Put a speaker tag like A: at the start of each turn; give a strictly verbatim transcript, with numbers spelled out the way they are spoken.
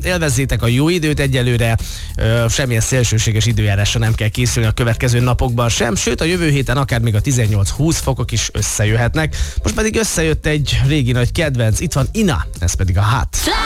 A: élvezzétek a jó időt egyelőre, semmilyen szélsőséges időjárásra nem kell készülni a következő napokban sem, sőt a jövő héten akár még a tizennyolc-húsz fokok is összejöhetnek. Most pedig összejött egy régi nagy kedvenc, itt van Ina, ez pedig a Hát.